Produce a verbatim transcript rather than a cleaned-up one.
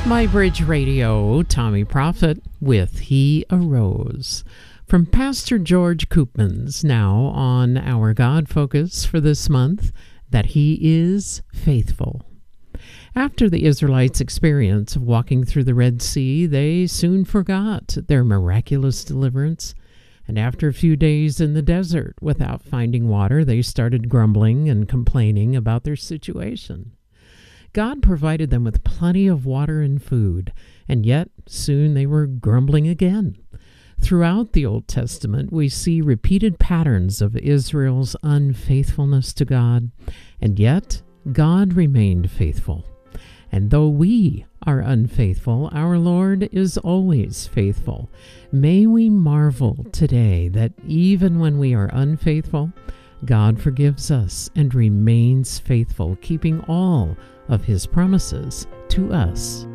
My Bridge Radio, Tommy Prophet with He Arose. From Pastor George Koopmans, now on our God focus for this month, that He is faithful. After the Israelites' experience of walking through the Red Sea, they soon forgot their miraculous deliverance. And after a few days in the desert without finding water, they started grumbling and complaining about their situation. God provided them with plenty of water and food, and yet soon they were grumbling again. Throughout the Old Testament, we see repeated patterns of Israel's unfaithfulness to God, and yet God remained faithful. And though we are unfaithful, our Lord is always faithful. May we marvel today that even when we are unfaithful, God forgives us and remains faithful, keeping all of His promises to us.